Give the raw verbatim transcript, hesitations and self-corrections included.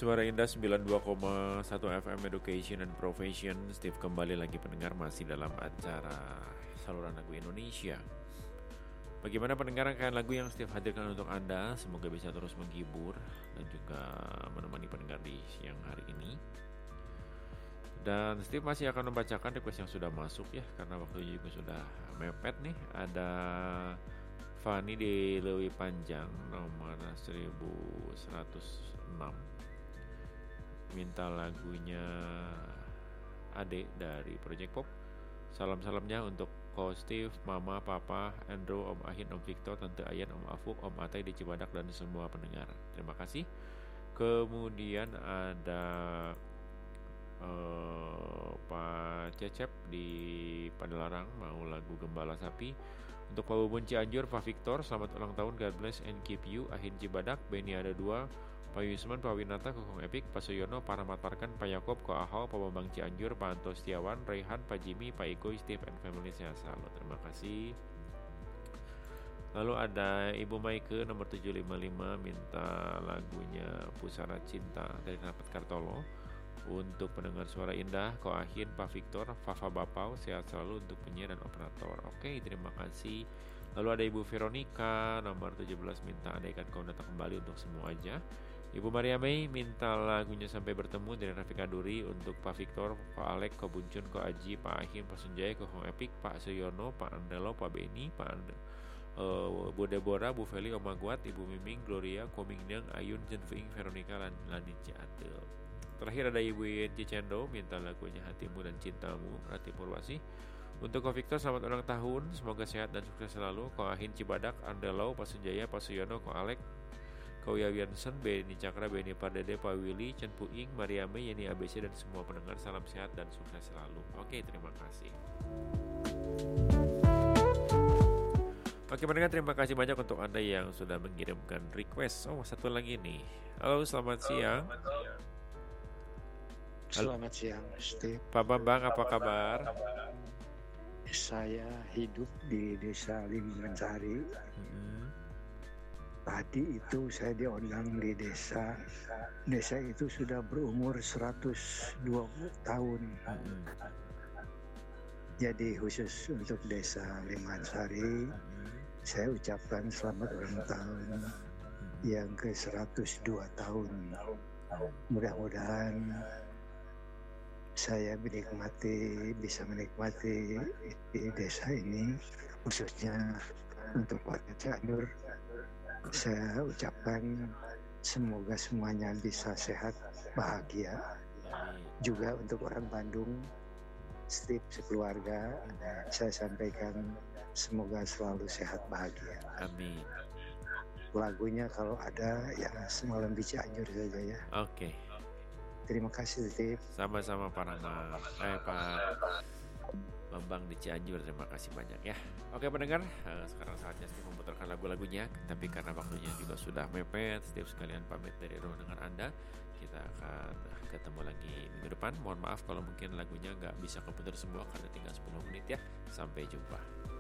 Suara Indah sembilan puluh dua koma satu F M Education and Profession. Steve kembali lagi pendengar, masih dalam acara saluran lagu Indonesia. Bagaimana pendengar rangkaian lagu yang Steve hadirkan untuk Anda? Semoga bisa terus menghibur dan juga menemani pendengar di siang hari ini. Dan Steve masih akan membacakan request yang sudah masuk ya, karena waktunya juga sudah mepet nih. Ada Fani di Lewi Panjang nomor seribu seratus enam, minta lagunya Ade dari Project Pop. Salam-salamnya untuk Ko Steve, Mama, Papa, Andrew, Om Ahin, Om Victor, Tante Ayan, Om Afuk, Om Atay di Cibadak, dan semua pendengar. Terima kasih. Kemudian ada uh, Pak Cecep di Padalarang mau lagu Gembala Sapi. Untuk Pak Bubun Cianjur, Pak Victor, selamat ulang tahun, God bless and keep you. Ahin Cibadak, Beni ada dua, Pak Yusman, Pak Winata, Kokong Epik, Pak Suyono, Pak Rahmat Parkan, Pak Yakob, Ko Ahau, Pak Bambang Cianjur, Pak Anto Setiawan, Raihan, Pak Jimmy, Pak Iko, Steve and family, sehat selalu. Terima kasih. Lalu ada Ibu Maike nomor tujuh lima lima minta lagunya Pusara Cinta dari Kerabat Kartolo. Untuk pendengar Suara Indah, Ko Ahin, Pak Victor, Fafa Bapau, sehat selalu untuk penyiar dan operator. Oke, terima kasih. Lalu ada Ibu Veronica nomor tujuh belas minta andaikan kau datang kembali untuk semua aja. Ibu Maria Mei minta lagunya Sampai Bertemu dari Rafika Duri. Untuk Pak Victor, Pak Alek, Ko Buncun, Ko Aji, Pak Ahim, Pak Sunjaya, Ko Hong Epik, Pak Suyono, Pak Andelo, Pak Beni, Pak And- uh, Bu Deborah, Bu Feli, Om Aguat, Ibu Miming, Gloria, Ko Mingnyang, Ayun, Jen Fuing, Veronica, dan Lani Ciatel. Terakhir ada Ibu Yen Cicendo minta lagunya Hatimu dan Cintamu, Rati Purwasih. Untuk Ko Victor, selamat ulang tahun, semoga sehat dan sukses selalu. Ko Ahin Cibadak, Andelo, Pak Sunjaya, Pak Suyono, Ko Alek, Ko Yawiansen, Beni Cakra, Beni Pardede, Pak Willy, Chen Puing, Mariame, Yeni A B C, dan semua pendengar, salam sehat dan sukses selalu. Oke, terima kasih. Oke pendengar, terima kasih banyak untuk Anda yang sudah mengirimkan request. Oh, satu lagi nih. Halo, selamat siang. Selamat siang, Steve. Pak Bambang, apa kabar? Saya hidup di desa Limanjari. Hmm. Tadi itu saya diundang di desa. Desa itu sudah berumur seratus dua puluh tahun. Hmm. Jadi khusus untuk desa Limanjari, hmm. saya ucapkan selamat ulang tahun hmm. yang ke seratus dua tahun. Mudah-mudahan saya menikmati, bisa menikmati di desa ini, khususnya untuk warga Cianjur. Saya ucapkan semoga semuanya bisa sehat, bahagia. Juga untuk orang Bandung, Steve sekeluarga, saya sampaikan semoga selalu sehat, bahagia. Amin. Lagunya kalau ada ya Semalam di Cianjur saja ya. Oke. Terima kasih, Steve. Sama-sama Pak Rahmat. Eh Pak Bambang di Cianjur, terima kasih banyak ya. Oke pendengar, sekarang saatnya Steve memutarkan lagu-lagunya. Tapi karena waktunya juga sudah mepet, Steve sekalian pamit dari ruang dengar Anda. Kita akan ketemu lagi minggu depan. Mohon maaf kalau mungkin lagunya nggak bisa keputar semua karena tinggal sepuluh menit ya. Sampai jumpa.